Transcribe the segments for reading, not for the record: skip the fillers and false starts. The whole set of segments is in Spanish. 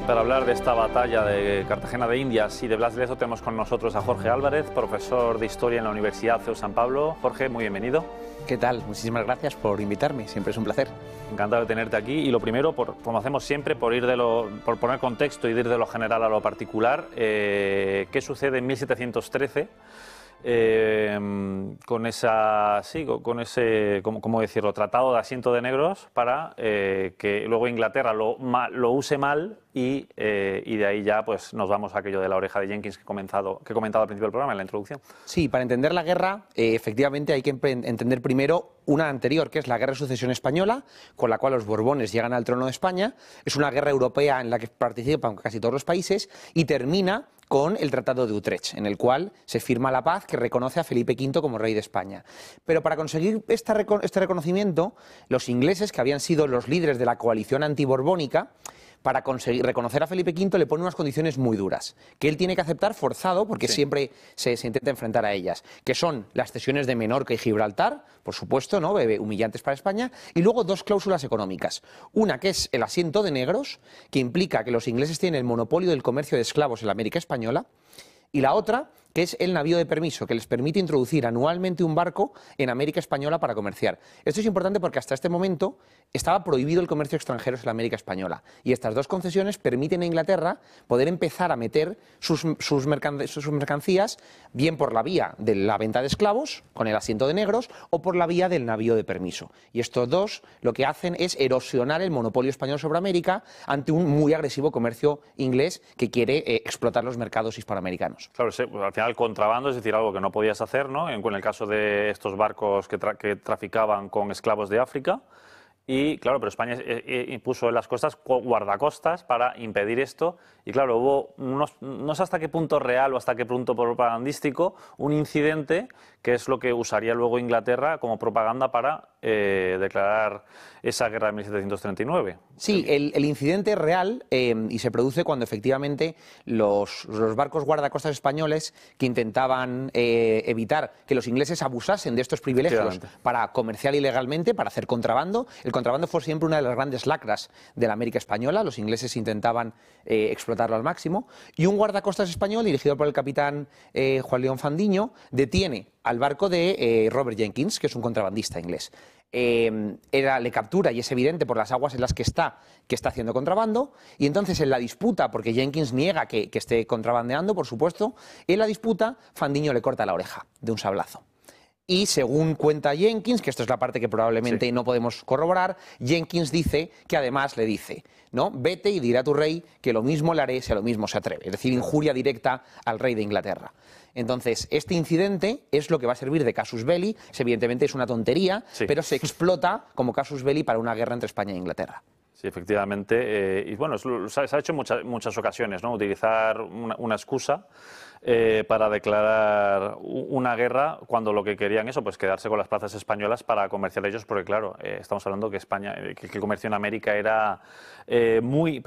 Para hablar de esta batalla de Cartagena de Indias y de Blas de Lezo tenemos con nosotros a Jorge Álvarez, profesor de Historia en la Universidad CEU San Pablo. Jorge, muy bienvenido. ¿Qué tal? Muchísimas gracias por invitarme, siempre es un placer. Encantado de tenerte aquí y lo primero, como hacemos siempre, por poner contexto y ir de lo general a lo particular, ¿qué sucede en 1713? Con ese, ¿cómo decirlo?, tratado de asiento de negros para que luego Inglaterra lo use mal y de ahí ya pues nos vamos a aquello de la oreja de Jenkins que he comentado al principio del programa, en la introducción. Sí, para entender la guerra, efectivamente hay que entender primero una anterior, que es la Guerra de Sucesión Española, con la cual los Borbones llegan al trono de España. Es una guerra europea en la que participan casi todos los países y termina con el Tratado de Utrecht, en el cual se firma la paz que reconoce a Felipe V como rey de España. Pero para conseguir este reconocimiento, los ingleses, que habían sido los líderes de la coalición antiborbónica, para conseguir reconocer a Felipe V le pone unas condiciones muy duras, que él tiene que aceptar forzado, porque siempre se intenta enfrentar a ellas, que son las cesiones de Menorca y Gibraltar, por supuesto, ¿no?, humillantes para España, y luego dos cláusulas económicas. Una que es el asiento de negros, que implica que los ingleses tienen el monopolio del comercio de esclavos en la América Española, y la otra, que es el navío de permiso, que les permite introducir anualmente un barco en América Española para comerciar. Esto es importante porque hasta este momento estaba prohibido el comercio extranjero en la América Española. Y estas dos concesiones permiten a Inglaterra poder empezar a meter sus mercancías bien por la vía de la venta de esclavos, con el asiento de negros, o por la vía del navío de permiso. Y estos dos lo que hacen es erosionar el monopolio español sobre América ante un muy agresivo comercio inglés que quiere explotar los mercados hispanoamericanos. Claro, sí, al final el contrabando es decir, algo que no podías hacer, ¿no?, en el caso de estos barcos que traficaban con esclavos de África. Y claro, pero España impuso en las costas guardacostas para impedir esto. Y claro, hubo no sé hasta qué punto real o hasta qué punto propagandístico, un incidente que es lo que usaría luego Inglaterra como propaganda para declarar esa guerra de 1739. Sí, el incidente es real y se produce cuando efectivamente los barcos guardacostas españoles que intentaban evitar que los ingleses abusasen de estos privilegios para comerciar ilegalmente, para hacer contrabando. El contrabando fue siempre una de las grandes lacras de la América Española. Los ingleses intentaban explotarlo al máximo. Y un guardacostas español, dirigido por el capitán Juan León Fandiño, detiene al barco de Robert Jenkins, que es un contrabandista inglés. Le captura y es evidente por las aguas en las que está haciendo contrabando, y entonces en la disputa, porque Jenkins niega que esté contrabandeando, por supuesto, en la disputa Fandiño le corta la oreja de un sablazo. Y según cuenta Jenkins, que esto es la parte que probablemente no podemos corroborar, Jenkins dice que además le dice, ¿no?, vete y dirá a tu rey que lo mismo le haré si a lo mismo se atreve. Es decir, injuria directa al rey de Inglaterra. Entonces, este incidente es lo que va a servir de casus belli. Evidentemente es una tontería, pero se explota como casus belli para una guerra entre España e Inglaterra. Sí, efectivamente. Y bueno, se ha hecho en muchas ocasiones, ¿no?, utilizar una excusa para declarar una guerra cuando lo que querían pues quedarse con las plazas españolas para comerciar ellos, porque claro, estamos hablando que que el comercio en América era muy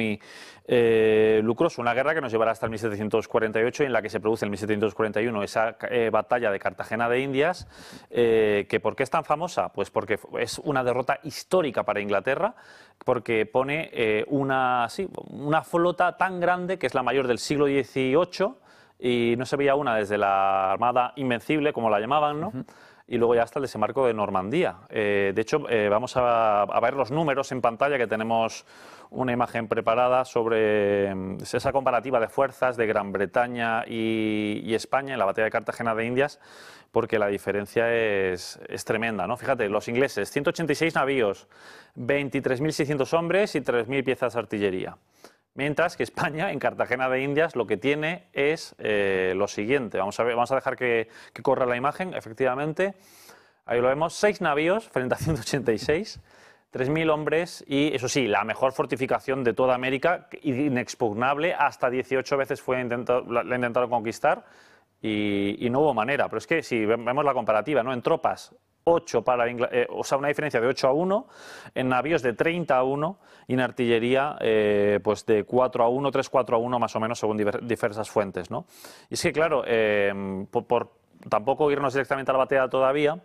lucroso. Una guerra que nos llevará hasta el 1748, en la que se produce en 1741 esa batalla de Cartagena de Indias, que ¿por qué es tan famosa? Pues porque es una derrota histórica para Inglaterra, porque pone una flota tan grande, que es la mayor del siglo XVIII, y no se veía una desde la Armada Invencible, como la llamaban, ¿no? Y luego ya hasta el desembarco de Normandía. De hecho, vamos a ver los números en pantalla, que tenemos una imagen preparada sobre esa comparativa de fuerzas de Gran Bretaña y España en la batalla de Cartagena de Indias, porque la diferencia es tremenda, ¿no? Fíjate, los ingleses, 186 navíos, 23.600 hombres y 3.000 piezas de artillería. Mientras que España, en Cartagena de Indias, lo que tiene es lo siguiente. Vamos a dejar que corra la imagen, efectivamente. Ahí lo vemos, 6 navíos frente a 186, 3.000 hombres y, eso sí, la mejor fortificación de toda América, inexpugnable. Hasta 18 veces la intentaron conquistar y no hubo manera. Pero es que si vemos la comparativa, ¿no?, en tropas, 8 para o sea, una diferencia de 8-1, en navíos de 30-1 y en artillería pues de 4-1, 3-4-1 más o menos, según diversas fuentes, ¿no? Y es que, claro, por tampoco irnos directamente a la batalla todavía,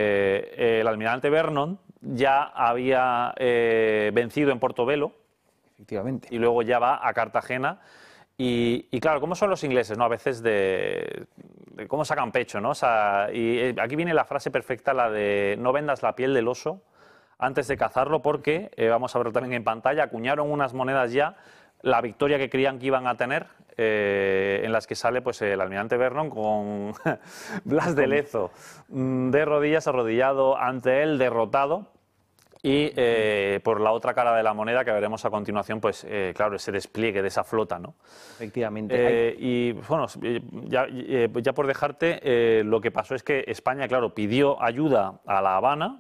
el almirante Vernon ya había vencido en Portobelo Efectivamente. Y luego ya va a Cartagena. Y claro, ¿cómo son los ingleses, no? A veces de cómo sacan pecho, ¿no? O sea, aquí viene la frase perfecta, la de no vendas la piel del oso antes de cazarlo, porque, vamos a verlo también en pantalla, acuñaron unas monedas ya, la victoria que creían que iban a tener, en las que sale pues el almirante Vernon con Blas de Lezo de rodillas, arrodillado ante él, derrotado. Y por la otra cara de la moneda, que veremos a continuación, pues claro, ese despliegue de esa flota, ¿no? Efectivamente. Y bueno, ya por dejarte, lo que pasó es que España, claro, pidió ayuda a La Habana.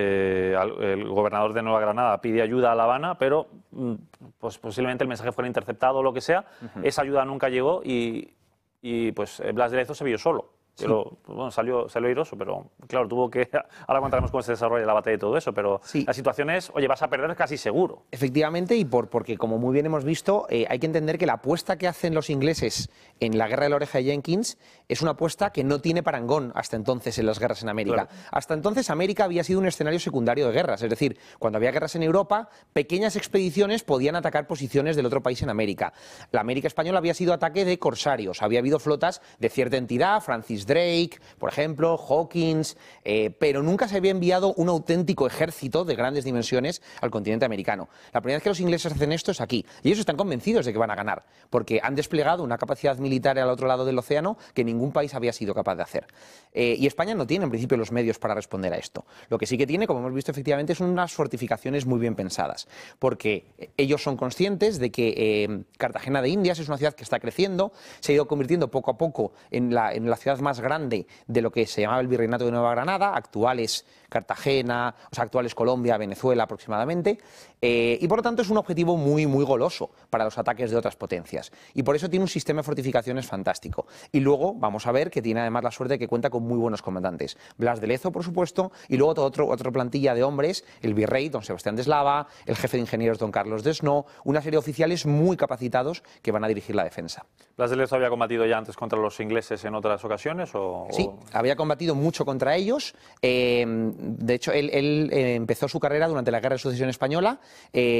El gobernador de Nueva Granada pide ayuda a La Habana, pero pues posiblemente el mensaje fuera interceptado o lo que sea. Esa ayuda nunca llegó y pues Blas de Lezo se vio solo. Pero bueno, salió airoso, pero claro, tuvo que... Ahora contaremos cómo se desarrolla la batalla y todo eso, pero la situación es, oye, vas a perder casi seguro. Efectivamente, y porque como muy bien hemos visto, hay que entender que la apuesta que hacen los ingleses en la guerra de la oreja de Jenkins es una apuesta que no tiene parangón hasta entonces en las guerras en América. Claro. Hasta entonces América había sido un escenario secundario de guerras, es decir, cuando había guerras en Europa, pequeñas expediciones podían atacar posiciones del otro país en América. La América española había sido ataque de corsarios, había habido flotas de cierta entidad, Francis Drake, por ejemplo, Hawkins, pero nunca se había enviado un auténtico ejército de grandes dimensiones al continente americano. La primera vez que los ingleses hacen esto es aquí, y ellos están convencidos de que van a ganar, porque han desplegado una capacidad militar al otro lado del océano que ningún país había sido capaz de hacer. Y España no tiene en principio los medios para responder a esto. Lo que sí que tiene, como hemos visto efectivamente, son unas fortificaciones muy bien pensadas, porque ellos son conscientes de que Cartagena de Indias es una ciudad que está creciendo, se ha ido convirtiendo poco a poco en la ciudad más grande de lo que se llamaba el Virreinato de Nueva Granada, actuales Cartagena, o sea, actuales Colombia, Venezuela aproximadamente, y por lo tanto es un objetivo muy, muy goloso para los ataques de otras potencias. Y por eso tiene un sistema de fortificaciones fantástico. Y luego vamos a ver que tiene además la suerte de que cuenta con muy buenos comandantes. Blas de Lezo, por supuesto, y luego otra plantilla de hombres, el virrey, don Sebastián de Eslava, el jefe de ingenieros, don Carlos de Snow, una serie de oficiales muy capacitados que van a dirigir la defensa. ¿Blas de Lezo había combatido ya antes contra los ingleses en otras ocasiones? Sí, había combatido mucho contra ellos. De hecho, él empezó su carrera durante la Guerra de Sucesión Española.